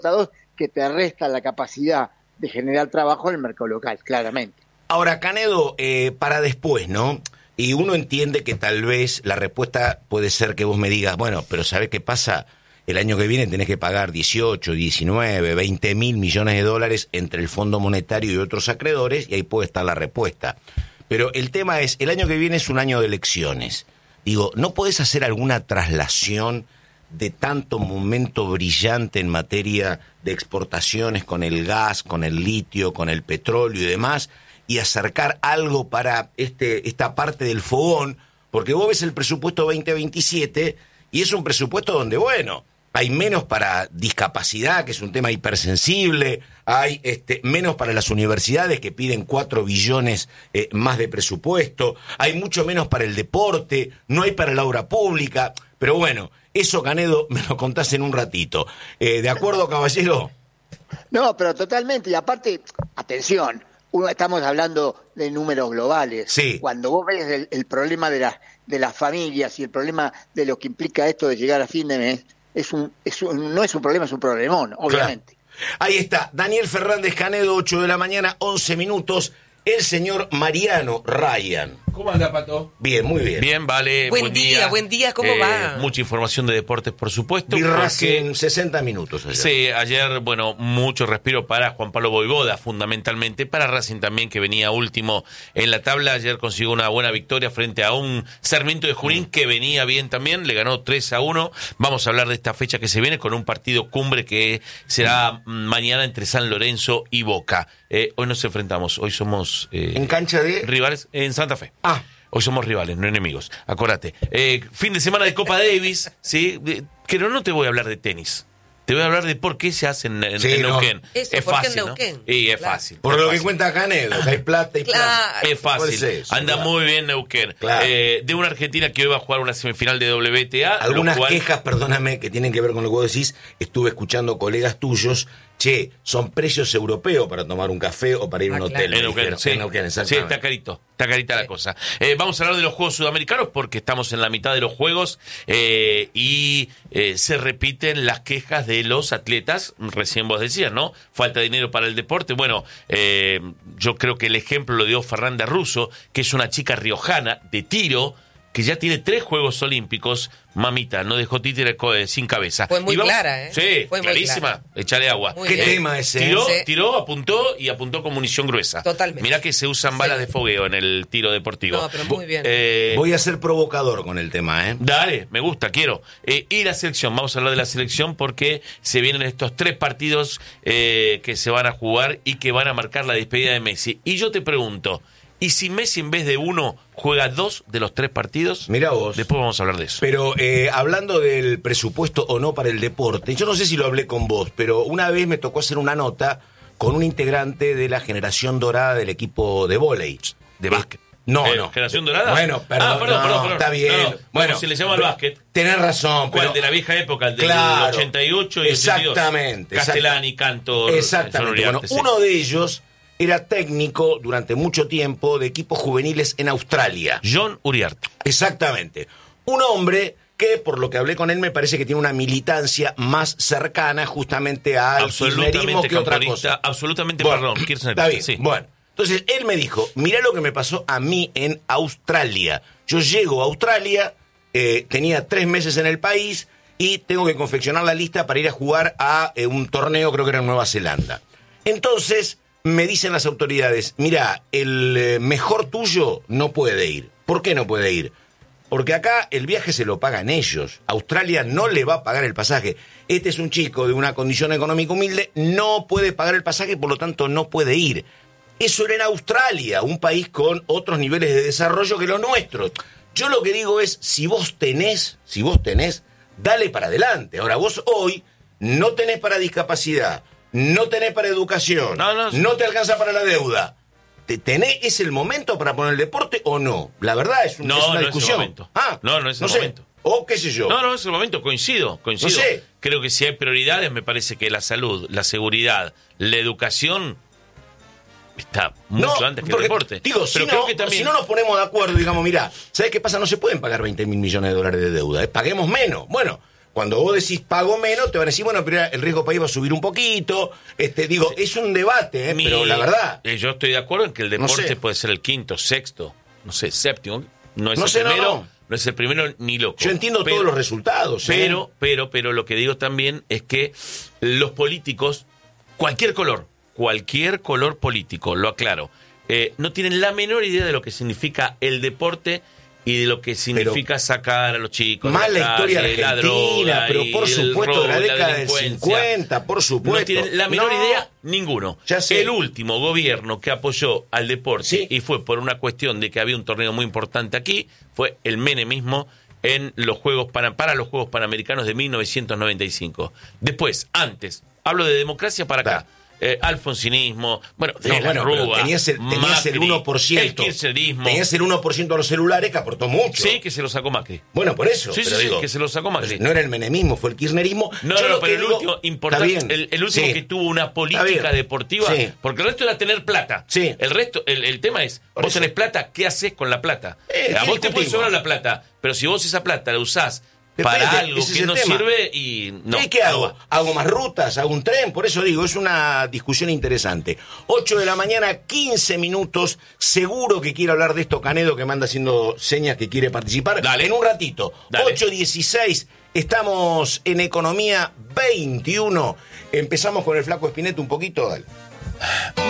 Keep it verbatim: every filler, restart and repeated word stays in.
que te resta la capacidad de generar trabajo en el mercado local, claramente. Ahora, Canedo, eh, para después, ¿no? Y uno entiende que tal vez la respuesta puede ser que vos me digas, bueno, pero ¿sabés qué pasa? El año que viene tenés que pagar dieciocho, diecinueve, veinte mil millones de dólares entre el Fondo Monetario y otros acreedores, y ahí puede estar la respuesta. Pero el tema es, el año que viene es un año de elecciones. Digo, ¿no podés hacer alguna traslación de tanto momento brillante en materia de exportaciones con el gas, con el litio, con el petróleo y demás, y acercar algo para este esta parte del fogón? Porque vos ves el presupuesto veinte veintisiete y es un presupuesto donde, bueno, hay menos para discapacidad, que es un tema hipersensible, hay este, menos para las universidades que piden cuatro billones eh, más de presupuesto, hay mucho menos para el deporte, no hay para la obra pública, pero bueno, eso, Canedo, me lo contás en un ratito. Eh, ¿De acuerdo, caballero? No, pero totalmente, y aparte, atención, uno, estamos hablando de números globales. Sí. Cuando vos ves el, el problema de las de las familias y el problema de lo que implica esto de llegar a fin de mes, es un, es un no es un problema, es un problemón, obviamente. Claro. Ahí está, Daniel Fernández Canedo, ocho de la mañana, once minutos, el señor Mariano Ryan. ¿Cómo anda, Pato? Bien, muy bien. Bien, vale. Buen, buen día, día, buen día, ¿cómo eh, va? Mucha información de deportes, por supuesto. Vi Racing porque... sesenta minutos ayer. Sí, ayer, bueno, mucho respiro para Juan Pablo Boivoda, fundamentalmente, para Racing también, que venía último en la tabla. Ayer consiguió una buena victoria frente a un Sarmiento de Junín que venía bien también, le ganó tres a uno. Vamos a hablar de esta fecha que se viene con un partido cumbre que será mañana entre San Lorenzo y Boca. Eh, hoy nos enfrentamos, hoy somos... Eh, ¿En cancha de...? Rivales en Santa Fe. Ah. Hoy somos rivales, no enemigos. Acuérdate. Eh, fin de semana de Copa Davis, ¿sí? Que no, no te voy a hablar de tenis. Te voy a hablar de por qué se hace en, en, sí, en no. Neuquén. Eso, es ¿por qué fácil, en ¿no? Neuquén? Y es Claro. fácil. Por es lo fácil. que cuenta Canedo, que hay plata y Claro. plata. Es fácil. Eso, Anda claro. muy bien Neuquén. Claro. Eh, de una Argentina que hoy va a jugar una semifinal de W T A. Algunas lo cual... quejas, perdóname, que tienen que ver con lo que vos decís. Estuve escuchando colegas tuyos. Che, son precios europeos para tomar un café o para ir a un Ah, hotel. claro. En Neuquén, dijeron. sí. En Neuquén, Sí, exactamente. está carito, está carita la cosa. Eh, vamos a hablar de los Juegos Sudamericanos porque estamos en la mitad de los Juegos eh, y eh, se repiten las quejas de los atletas. Recién vos decías, ¿no? Falta de dinero para el deporte. Bueno, eh, yo creo que el ejemplo lo dio Fernanda Russo, que es una chica riojana de tiro, que ya tiene tres Juegos Olímpicos. Mamita, no dejó títere sin cabeza. Fue muy Y vamos- clara, ¿eh? Sí, Fue muy clarísima. clara. Échale agua. Muy ¿Qué bien. tema ese? Tiró, Sí. tiró, apuntó y apuntó con munición gruesa. Totalmente. Mirá que se usan Sí. balas de fogueo en el tiro deportivo. No, pero muy bien. Eh, Voy a ser provocador con el tema, ¿eh? Dale, me gusta, quiero. Eh, y la selección, vamos a hablar de la selección porque se vienen estos tres partidos eh, que se van a jugar y que van a marcar la despedida de Messi. Y yo te pregunto, ¿y si Messi en vez de uno juega dos de los tres partidos? Mirá vos. Después vamos a hablar de eso. Pero eh, hablando del presupuesto o no para el deporte, yo no sé si lo hablé con vos, pero una vez me tocó hacer una nota con un integrante de la generación dorada del equipo de vóley. De básquet. No, Eh, no. ¿Generación dorada? Bueno, perdón, Ah, perdón, no, perdón, perdón. está bien. No, no, bueno, como se le llama al básquet. Tenés razón, ¿Cuál? pero... De la vieja época, el del Claro. ochenta y ocho y Exactamente, ochenta y dos. Castellani, Cantor, Exactamente. Bueno, Sonuriarte, sí. uno de ellos era técnico durante mucho tiempo de equipos juveniles en Australia. John Uriarte. Exactamente. Un hombre que, por lo que hablé con él, me parece que tiene una militancia más cercana justamente al kirchnerismo Absolutamente que otra camponista, cosa. absolutamente, Bueno, perdón, kirchnerista, está bien, sí. bueno. Entonces, él me dijo, mirá lo que me pasó a mí en Australia. Yo llego a Australia, eh, tenía tres meses en el país y tengo que confeccionar la lista para ir a jugar a eh, un torneo, creo que era en Nueva Zelanda. Entonces, me dicen las autoridades, mirá, el eh, mejor tuyo no puede ir. ¿Por qué no puede ir? Porque acá el viaje se lo pagan ellos. Australia no le va a pagar el pasaje. Este es un chico de una condición económica humilde, no puede pagar el pasaje, por lo tanto no puede ir. Eso era en Australia, un país con otros niveles de desarrollo que los nuestros. Yo lo que digo es, si vos tenés, si vos tenés, dale para adelante. Ahora, vos hoy no tenés para discapacidad, no tenés para educación, No, no, no te alcanza para la deuda. ¿Te tenés, ¿Es el momento para poner el deporte o no? La verdad es, un, No, es una no es el discusión. momento. Ah, No, no es el sé. momento. O qué sé yo. No, no es el momento, coincido, coincido. No sé. Creo que si hay prioridades, me parece que la salud, la seguridad, la educación está mucho No, antes que el porque, deporte. Digo, Pero si, creo no, que también... si no nos ponemos de acuerdo, digamos, mirá, ¿sabes qué pasa? No se pueden pagar veinte mil millones de dólares de deuda, ¿eh? Paguemos menos. Bueno, cuando vos decís pago menos, te van a decir, bueno, pero el riesgo país va a subir un poquito. Este, digo, sí. es un debate, ¿eh? Mi, pero la verdad. Eh, yo estoy de acuerdo en que el deporte no sé. puede ser el quinto, sexto, no sé, séptimo. No es no el sé, primero, no, no. no es el primero ni loco. Yo entiendo pero, todos los resultados. ¿eh? Pero, pero, pero lo que digo también es que los políticos, cualquier color, cualquier color político, lo aclaro, eh, no tienen la menor idea de lo que significa el deporte y de lo que significa pero, sacar a los chicos. Más la, la historia calle, argentina, la pero por supuesto robo, de la década la del cincuenta, por supuesto. No tienen la menor no, idea, ninguno. Ya sé. El último gobierno que apoyó al deporte, sí. y fue por una cuestión de que había un torneo muy importante aquí, fue el menemismo en los Juegos para, para los Juegos Panamericanos de mil novecientos noventa y cinco. Después, antes, hablo de democracia para acá. Va. Eh, alfonsinismo, bueno, de no, la bueno, Rúa, tenías el, tenías Macri, el uno por ciento. El kirchnerismo. Tenías el uno por ciento de los celulares que aportó mucho. Sí, que se lo sacó Macri. Bueno, por eso. Sí, pero sí, digo, sí, que se lo sacó Macri. No era el menemismo, fue el kirchnerismo. No, Yo no, lo pero que el digo, último, importante, el, el último sí. que tuvo una política deportiva, sí. porque el resto era tener plata. Sí. El resto, el, el tema es, por vos eso. tenés plata, ¿qué haces con la plata? Eh, a vos te puede sobrar la plata, pero si vos esa plata la usás Depende, para algo que no tema. sirve y no. ¿Y qué hago? Hago más rutas, hago un tren, por eso digo, es una discusión interesante. ocho de la mañana, quince minutos, seguro que quiere hablar de esto Canedo, que manda haciendo señas que quiere participar. Dale. En un ratito, Dale. ocho dieciséis, estamos en Economía veintiuno. Empezamos con el Flaco Espineta un poquito, dale.